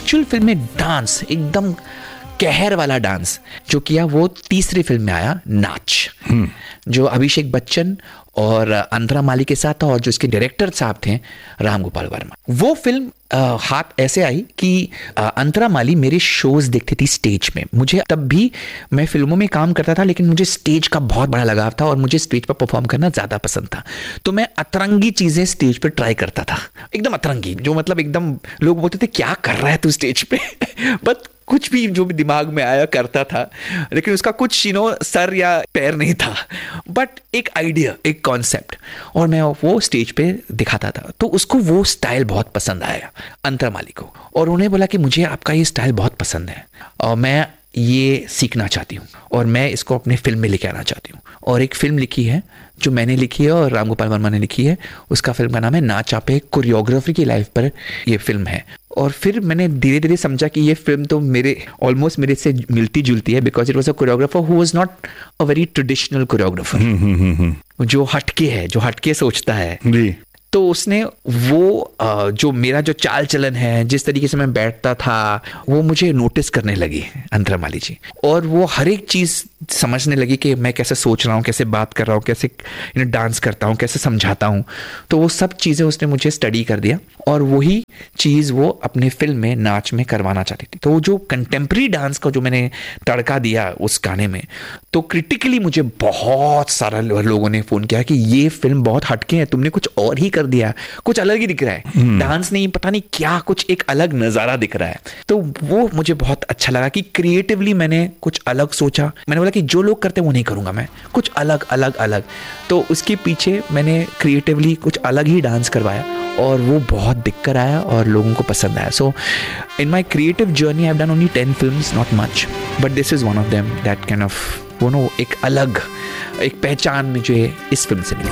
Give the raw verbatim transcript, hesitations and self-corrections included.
Actual film में dance, एकदम कहर वाला डांस जो किया, वो तीसरी फिल्म में आया, नाच, जो अभिषेक बच्चन और अंतरा माली के साथ था, और जो इसके डायरेक्टर साहब थे राम गोपाल वर्मा। वो फिल्म आ, हाथ ऐसे आई कि आ, अंतरा माली मेरे शोज देखती थी स्टेज में। मुझे तब भी, मैं फिल्मों में काम करता था लेकिन मुझे स्टेज का बहुत बड़ा लगाव था और मुझे स्टेज पर परफॉर्म करना ज़्यादा पसंद था। तो मैं अतरंगी चीज़ें स्टेज पर ट्राई करता था, एकदम अतरंगी, जो मतलब एकदम लोग बोलते थे क्या कर रहा है तू स्टेज पे बट कुछ भी जो भी दिमाग में आया करता था, लेकिन उसका कुछ यू नो सर या पैर नहीं था, बट एक आइडिया, एक कॉन्सेप्ट, और मैं वो स्टेज पे दिखाता था। तो उसको वो स्टाइल बहुत पसंद आया अंतरा माली को, और उन्हें बोला कि मुझे आपका ये स्टाइल बहुत पसंद है और मैं ये सीखना चाहती हूँ और मैं इसको अपने फिल्म में लेके आना चाहती हूँ। और एक फिल्म लिखी है जो मैंने लिखी है और राम गोपाल वर्मा ने लिखी है, उसका फिल्म का नाम है नाच आपे। कोरियोग्राफी की लाइफ पर ये फिल्म है। और फिर मैंने धीरे धीरे समझा कि ये फिल्म तो मेरे ऑलमोस्ट मेरे से मिलती जुलती है, because it was a choreographer who was not a very traditional choreographer, जो हटके है, जो हटके सोचता है जी। तो उसने वो जो मेरा जो चाल चलन है, जिस तरीके से मैं बैठता था, वो मुझे नोटिस करने लगी अंतरा माली जी, और वो हर एक चीज़ समझने लगी कि मैं कैसे सोच रहा हूँ, कैसे बात कर रहा हूँ, कैसे डांस करता हूँ, कैसे समझाता हूँ। तो वो सब चीज़ें उसने मुझे स्टडी कर दिया और वही चीज़ वो अपने फिल्म में, नाच में करवाना चाहती थी। तो वो जो कंटेम्प्रेरी डांस का जो मैंने तड़का दिया उस गाने में, तो क्रिटिकली मुझे बहुत सारा लोगों ने फ़ोन किया कि ये फिल्म बहुत हटके है, तुमने कुछ और ही कर दिया, कुछ अलग ही दिख रहा है, डांस नहीं, पता नहीं क्या, कुछ एक अलग नज़ारा दिख रहा है। तो वो मुझे बहुत अच्छा लगा कि क्रिएटिवली मैंने कुछ अलग सोचा। मैंने बोला कि जो लोग करते हैं वो नहीं करूँगा मैं, कुछ अलग अलग अलग। तो उसके पीछे मैंने क्रिएटिवली कुछ अलग ही डांस करवाया और वो बहुत दिख कर आया और लोगों को पसंद आया। सो इन my creative journey I have done only ten films, not much, but this is one of them that kind of, वो नो, एक अलग एक पहचान मुझे इस फिल्म से मिली।